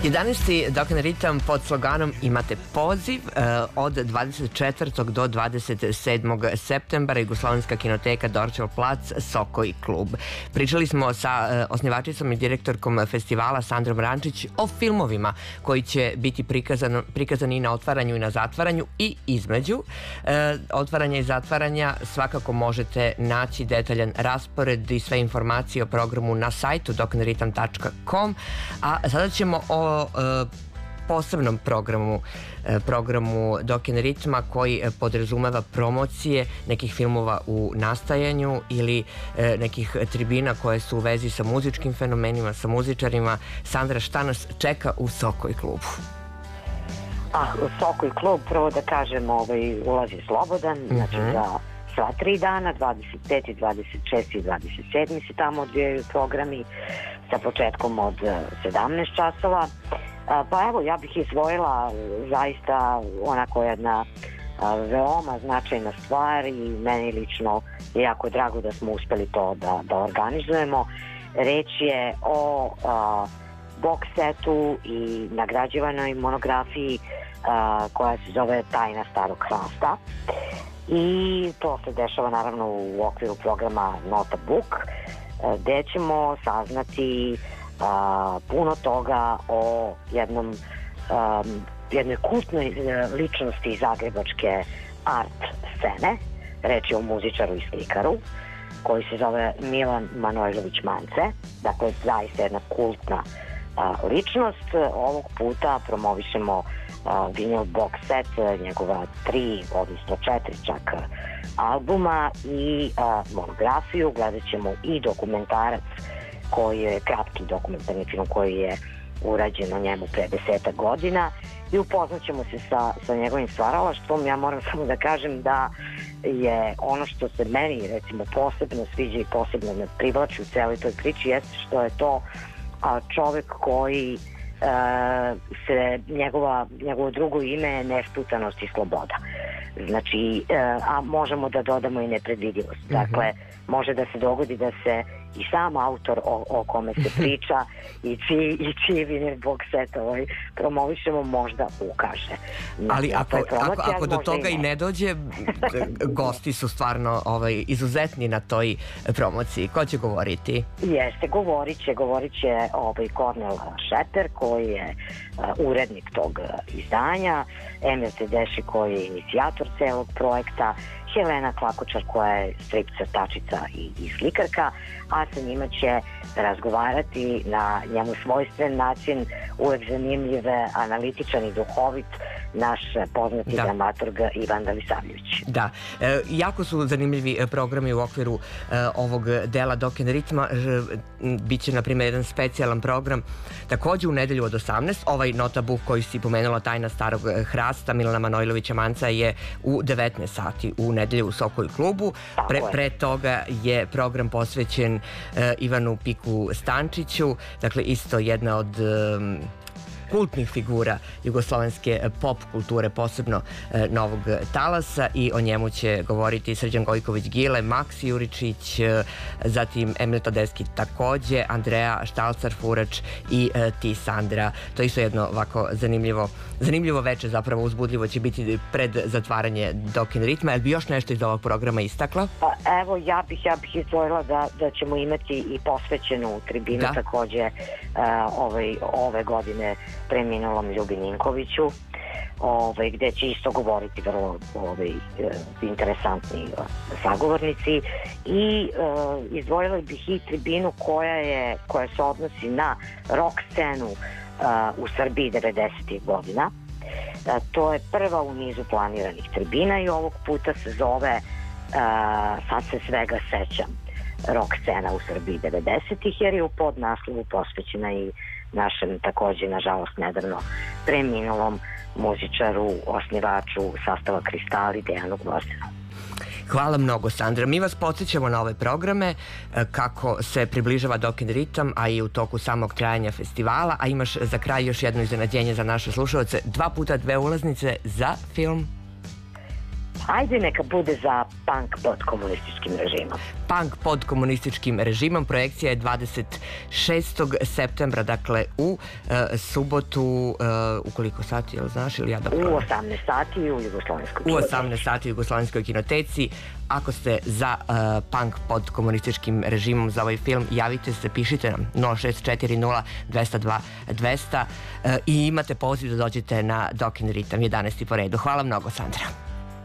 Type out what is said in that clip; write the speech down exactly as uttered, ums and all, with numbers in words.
jedanaesti Dokin ritam pod sloganom Imate poziv od dvadeset četvrtog do dvadeset sedmog septembra Jugoslovenska kinoteka Dorćol plac, Sokoj klub. Pričali smo sa osnivačicom i direktorkom festivala Sandrom Rančić o filmovima koji će biti prikazani i na otvaranju i na zatvaranju i između otvaranja i zatvaranja. Svakako možete naći detaljan raspored i sve informacije o programu na sajtu dokin ritam tačka com, a sada ćemo o posebnom programu programu Dokin ritma koji podrazumeva promocije nekih filmova u nastajanju ili nekih tribina koje su u vezi sa muzičkim fenomenima, sa muzičarima. Sandra, šta nas čeka u Sokoj klubu? A, u Sokoj klub, prvo da kažem, ovaj, ulazi slobodan, znači za sva tri dana, dvadeset peti, dvadeset šesti i dvadeset sedmi se tamo odvijaju programi sa početkom od sedamnaest časova. Pa evo, ja bih izdvojila zaista onako jedna veoma značajna stvar i meni lično je jako drago da smo uspeli to da, da organizujemo. Reč je o a, box setu i nagrađivanoj monografiji a, koja se zove Tajna starog hrasta. I to se dešava naravno u okviru programa Nota Book, gde ćemo saznati a, puno toga o jednom a, jednoj kultnoj ličnosti zagrebačke art scene. Reč je o muzičaru i slikaru koji se zove Milan Manojlović Mance. Dakle, zaista jedna kultna a, ličnost. Ovog puta promovišemo Uh, vinyl box set, njegova tri, odnosno četiri čak albuma i uh, monografiju. Gledat ćemo i dokumentarac koji je kratki dokumentarni film koji je urađen o njemu pre desetak godina i upoznat ćemo se sa, sa njegovim stvaralaštvom. Ja moram samo da kažem da je ono što se meni recimo posebno sviđa i posebno me privlači u celoj toj priči jeste što je to a, čovek koji Uh, se njegova, njegovo drugo ime je nesputanost i sloboda. Znači, uh, a možemo da dodamo i nepredvidivost. Mm-hmm. Dakle, može da se dogodi da se i sam autor o, o kome se priča i čiji, i čiji vinyl box set ovaj, promovišemo možda ukaže. Ali znači, ako, ako, ako do toga i ne. i ne dođe, gosti su stvarno ovaj, izuzetni na toj promociji. Ko će govoriti? Jeste, govorit će, govorit će ovaj, Kornel Šeper koji je uh, urednik tog uh, izdanja, Emir Tedeši koji je inicijator celog projekta, Helena Klakočar koja je strip crtačica i, i slikarka, a sa njima će razgovarati na njemu svojstven način, uvek zanimljiv, analitičan i duhovit naš poznati da. dramaturg Ivan Dalisavljević. Da, e, jako su zanimljivi programi u okviru e, ovog dela Dokin ritma. E, biće, na primjer, jedan specijalan program takođe u nedelju od osamnaest. Ovaj Nota Book koji si pomenula, Tajna starog hrasta Milana Manojlovića Manca, je u devetnaest sati u nedelju u Sokoj klubu. Pre, pre toga je program posvećen e, Ivanu Piku Stančiću, dakle isto jedna od e, kultnih figura jugoslovenske pop kulture, posebno e, novog talasa, i o njemu će govoriti Srđan Gojković-Gile, Maksi Juričić, e, zatim Emil Todeski takođe, Andreja Štalcar-Furač i e, ti, Sandra. To je isto jedno ovako zanimljivo, zanimljivo veče, zapravo uzbudljivo će biti pred zatvaranje Dokin ritma. Jel bi još nešto iz ovog programa istakla? Pa evo, ja bih, ja bih izdvojila da, da ćemo imati i posvećenu tribinu da. takođe uh, ovaj, ove godine preminulom Ljubi Ninkoviću, ovaj, gde će isto govoriti vrlo ovaj, interesantni sagovornici, i uh, izdvojila bih i tribinu koja, je, koja se odnosi na rock scenu uh, u Srbiji devedesetih godina. Uh, to je prva u nizu planiranih tribina i ovog puta se zove uh, Sad se svega sećam, rock scena u Srbiji devedesetih, jer je u podnaslovu posvećena i našem takođe, nažalost, nedavno preminulom muzičaru, osnivaču sastava Kristali, Dejanu Gvozdenu. Hvala mnogo, Sandra. Mi vas podsjećamo na ove programe, kako se približava Dokin ritam, a i u toku samog trajanja festivala, a imaš za kraj još jedno iznenađenje za naše slušalce, dva puta dve ulaznice za film. Ajde neka bude za punk pod komunističkim režimom. Punk pod komunističkim režimom. Projekcija je dvadeset šestog septembra, dakle u uh, subotu, uh, u koliko sati, jel znaš ili ja da U osamnaest sati u Jugoslovenskoj kinoteci. U osamnaest sati u Jugoslovenskoj kinoteci. Ako ste za uh, punk pod komunističkim režimom za ovaj film, javite se, pišite nam nula šest četiri nula dva zero dva dvesta uh, i imate poziv da dođete na Dok and Ritam, jedanaesti po redu. Hvala mnogo, Sandra.